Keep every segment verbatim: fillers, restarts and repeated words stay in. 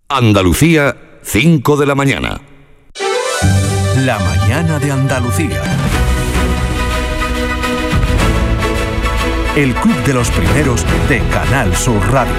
Andalucía, cinco de la mañana. La mañana de Andalucía. El Club de los Primeros de Canal Sur Radio.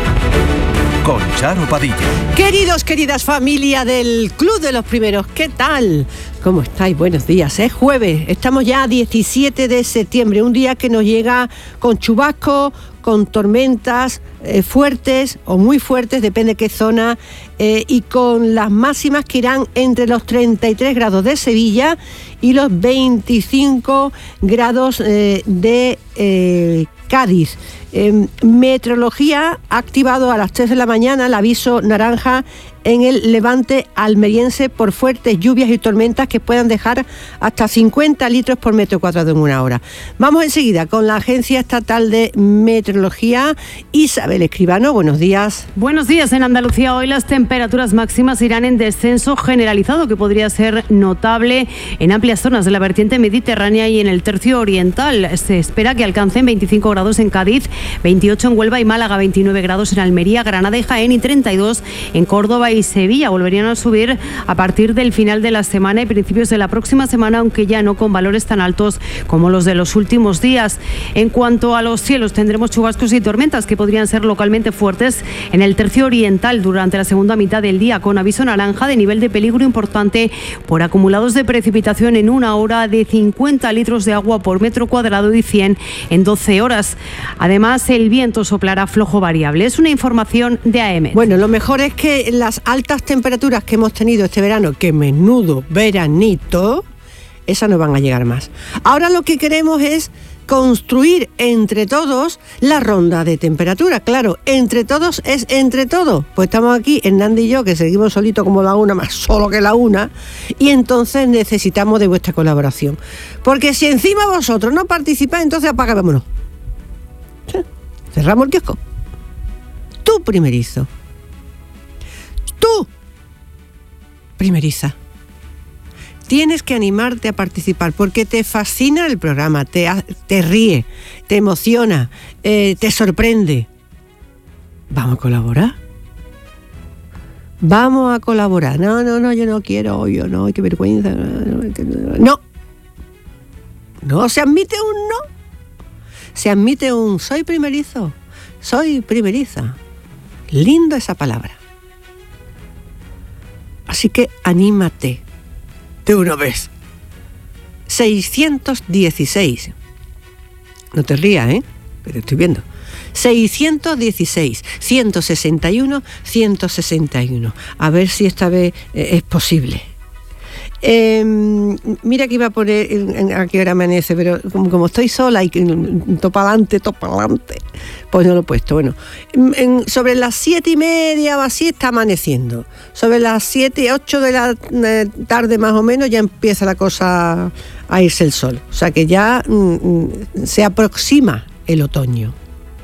Con Charo Padilla. Queridos, queridas familia del Club de los Primeros, ¿qué tal? ¿Cómo estáis? Buenos días. Es jueves, estamos ya a diecisiete de septiembre, un día que nos llega con chubascos, con tormentas eh, fuertes o muy fuertes, depende de qué zona, eh, y con las máximas que irán entre los treinta y tres grados de Sevilla y los veinticinco grados eh, de eh, Cádiz. Eh, Meteorología ha activado a las tres de la mañana el aviso naranja en el levante almeriense por fuertes lluvias y tormentas que puedan dejar hasta cincuenta litros por metro cuadrado en una hora. Vamos enseguida con la Agencia Estatal de Meteorología. Isabel Escribano, buenos días. Buenos días. En Andalucía hoy las temperaturas máximas irán en descenso generalizado, que podría ser notable en amplias zonas de la vertiente mediterránea y en el tercio oriental. Se espera que alcancen veinticinco grados en Cádiz, veintiocho en Huelva y Málaga, veintinueve grados en Almería, Granada y Jaén y treinta y dos en Córdoba y Sevilla. Volverían a subir a partir del final de la semana y principios de la próxima semana, aunque ya no con valores tan altos como los de los últimos días. En cuanto a los cielos, tendremos chubascos y tormentas que podrían ser localmente fuertes en el tercio oriental durante la segunda mitad del día, con aviso naranja de nivel de peligro importante por acumulados de precipitación en una hora de cincuenta litros de agua por metro cuadrado y cien en doce horas. Además, el viento soplará flojo variable. Es una información de A E M E T. Bueno, lo mejor es que las altas temperaturas que hemos tenido este verano, que menudo veranito, esas no van a llegar más. Ahora lo que queremos es construir entre todos la ronda de temperatura. Claro, entre todos es entre todos. Pues estamos aquí, Hernández y yo, que seguimos solitos como la una, más solo que la una, y entonces necesitamos de vuestra colaboración. Porque si encima vosotros no participáis, entonces apagámonos. Cerramos el kiosco. Tú primerizo. Tú primeriza. Tienes que animarte a participar porque te fascina el programa, te, te ríe, te emociona, eh, te sorprende. ¿Vamos a colaborar? Vamos a colaborar. No, no, no, yo no quiero, yo no, qué vergüenza. No. No se admite un no. Se admite un soy primerizo, soy primeriza. Linda esa palabra. Así que anímate de una vez. seiscientos dieciséis. No te rías, ¿eh? Pero estoy viendo. seiscientos dieciséis, ciento sesenta y uno, ciento sesenta y uno. A ver si esta vez eh, es posible. Eh, mira que iba a poner en, en, a qué hora amanece, pero como, como estoy sola y topa adelante, topa adelante, pues no lo he puesto. Bueno, en, en, sobre las siete y media o así está amaneciendo. Sobre las siete, ocho de la eh, tarde más o menos ya empieza la cosa a irse el sol. O sea que ya mm, se aproxima el otoño.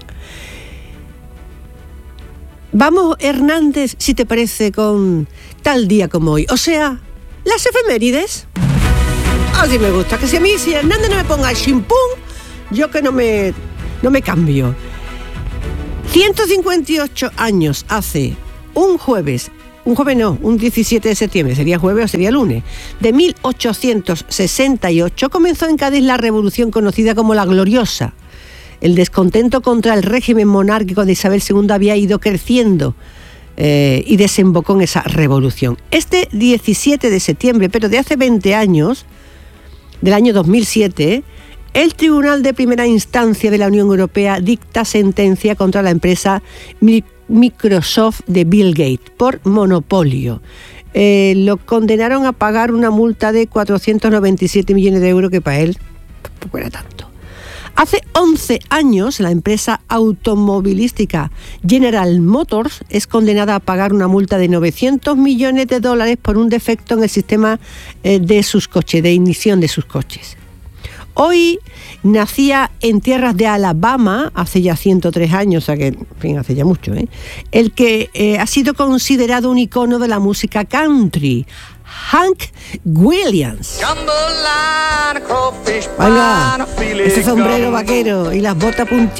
Vamos, Hernández, si te parece, con tal día como hoy. O sea, las efemérides. Así me gusta, que si a mí, si Hernández no me ponga el chimpún, yo que no me, no me cambio. ciento cincuenta y ocho años hace un jueves, un jueves no, un diecisiete de septiembre, sería jueves o sería lunes, de mil ochocientos sesenta y ocho comenzó en Cádiz la revolución conocida como la Gloriosa. El descontento contra el régimen monárquico de Isabel segunda había ido creciendo Eh, y desembocó en esa revolución. Este diecisiete de septiembre, pero de hace veinte años, del año dos mil siete, el Tribunal de Primera Instancia de la Unión Europea dicta sentencia contra la empresa Microsoft de Bill Gates por monopolio. Eh, lo condenaron a pagar una multa de cuatrocientos noventa y siete millones de euros, que para él tampoco era tanto. Hace once años, la empresa automovilística General Motors es condenada a pagar una multa de novecientos millones de dólares por un defecto en el sistema eh, de sus coches, de ignición de sus coches. Hoy nacía en tierras de Alabama, hace ya ciento tres años, o sea que, en fin, hace ya mucho, ¿eh? el que eh, ha sido considerado un icono de la música country, Hank Williams. Venga, ese sombrero vaquero y las botas puntiagudas.